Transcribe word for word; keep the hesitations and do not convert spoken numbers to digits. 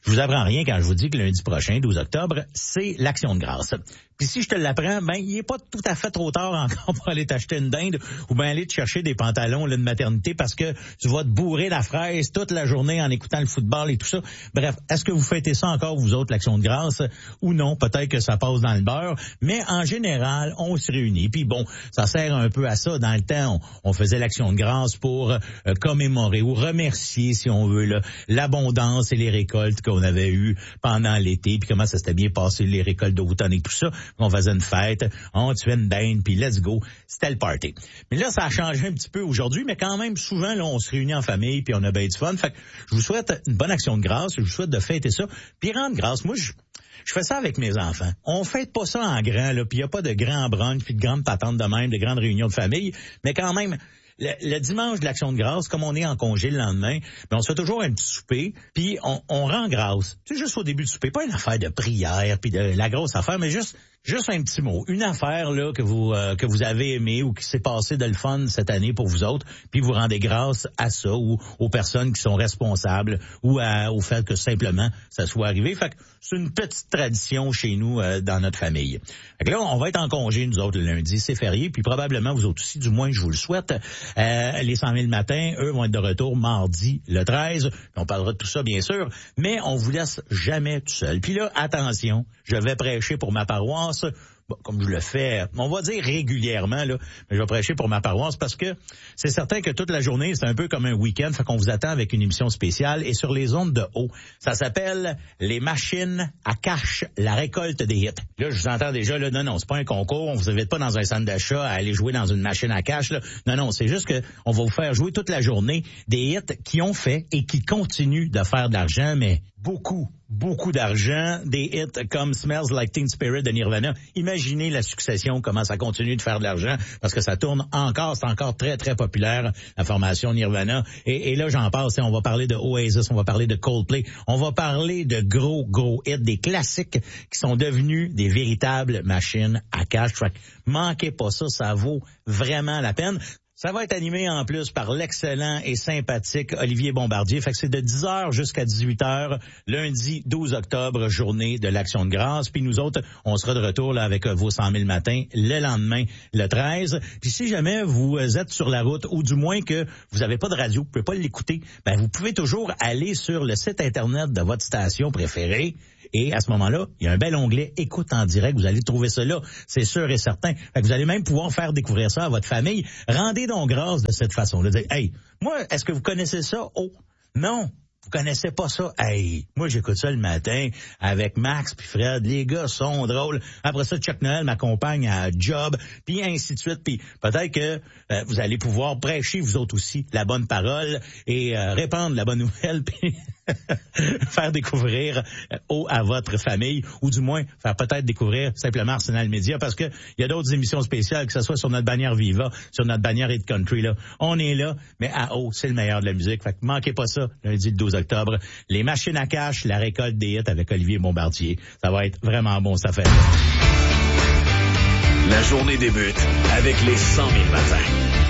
Je vous apprends rien quand je vous dis que lundi prochain, douze octobre, c'est l'Action de grâce. Puis si je te l'apprends, ben il est pas tout à fait trop tard encore pour aller t'acheter une dinde ou bien aller te chercher des pantalons là, de maternité parce que tu vas te bourrer la fraise toute la journée en écoutant le football et tout ça. Bref, est-ce que vous fêtez ça encore, vous autres, l'Action de grâce, ou non? Peut-être que ça passe dans le beurre, mais en général, on se réunit. Puis bon, ça sert un peu à ça. Dans le temps, on, on faisait l'Action de grâce pour euh, commémorer ou remercier, si on veut, là, l'abondance et les récoltes qu'on avait eues pendant l'été, puis comment ça s'était bien passé, les récoltes d'automne et tout ça. On faisait une fête, on tuait une dinde, puis let's go, c'était le party. Mais là, ça a changé un petit peu aujourd'hui, mais quand même, souvent, là, on se réunit en famille, puis on a bien du fun. Fait que je vous souhaite une bonne Action de grâce, je vous souhaite de fêter ça. Puis rendre grâce, moi, je... Je fais ça avec mes enfants. On fête pas ça en grand, là, puis il n'y a pas de grands brunch, puis de grandes patentes de même, de grandes réunions de famille, mais quand même, le, le dimanche de l'Action de grâce, comme on est en congé le lendemain, ben on se fait toujours un petit souper, puis on, on rend grâce. C'est juste au début du souper, pas une affaire de prière, puis de la grosse affaire, mais juste juste un petit mot, une affaire là que vous euh, que vous avez aimé ou qui s'est passé de le fun cette année pour vous autres, puis vous rendez grâce à ça ou aux personnes qui sont responsables ou à, au fait que simplement ça soit arrivé. Fait que c'est une petite tradition chez nous euh, dans notre famille. Fait que là, on va être en congé nous autres le lundi, c'est férié, puis probablement vous autres aussi, du moins je vous le souhaite. Euh, les cent mille matins, eux vont être de retour mardi le treize. On parlera de tout ça bien sûr, mais on vous laisse jamais tout seul. Puis là, attention, je vais prêcher pour ma paroisse. Bon, comme je le fais, on va dire régulièrement, là, mais je vais prêcher pour ma paroisse parce que c'est certain que toute la journée, c'est un peu comme un week-end, fait qu'on vous attend avec une émission spéciale et sur les ondes de haut. Ça s'appelle Les machines à cash, la récolte des hits. Là, je vous entends déjà, là, non, non, c'est pas un concours, on vous invite pas dans un centre d'achat à aller jouer dans une machine à cash, là. Non, non, c'est juste que on va vous faire jouer toute la journée des hits qui ont fait et qui continuent de faire de l'argent, mais beaucoup, beaucoup d'argent, des hits comme Smells Like Teen Spirit de Nirvana. Imaginez la succession, comment ça continue de faire de l'argent, parce que ça tourne encore, c'est encore très, très populaire, la formation Nirvana. Et, et là, j'en parle, on va parler de Oasis, on va parler de Coldplay, on va parler de gros, gros hits, des classiques qui sont devenus des véritables machines à cash. Manquez pas ça, ça vaut vraiment la peine. Ça va être animé en plus par l'excellent et sympathique Olivier Bombardier. Fait que c'est de dix heures jusqu'à dix-huit heures, lundi douze octobre, journée de l'Action de grâce. Puis nous autres, on sera de retour là avec vos cent mille matins le lendemain, le treize. Puis si jamais vous êtes sur la route ou du moins que vous n'avez pas de radio, vous pouvez pas l'écouter, ben vous pouvez toujours aller sur le site Internet de votre station préférée. Et à ce moment-là, il y a un bel onglet « Écoute en direct ». Vous allez trouver ça là, c'est sûr et certain. Fait que vous allez même pouvoir faire découvrir ça à votre famille. Rendez donc grâce de cette façon-là. Dire, hey, moi, est-ce que vous connaissez ça? Oh, non. Vous connaissez pas ça? Hey, moi, j'écoute ça le matin avec Max puis Fred. Les gars sont drôles. Après ça, Chuck Noël m'accompagne à job, puis ainsi de suite. Puis peut-être que euh, vous allez pouvoir prêcher, vous autres aussi, la bonne parole et euh, répandre la bonne nouvelle, puis faire découvrir euh, au, à votre famille, ou du moins faire peut-être découvrir simplement Arsenal Média, parce que il y a d'autres émissions spéciales, que ce soit sur notre bannière Viva, sur notre bannière Hit Country. Là, on est là, mais à haut, c'est le meilleur de la musique. Fait que manquez pas ça, lundi le douze octobre. Les machines à cash, la récolte des hits avec Olivier Bombardier. Ça va être vraiment bon, ça fait. La journée débute avec les cent mille matins.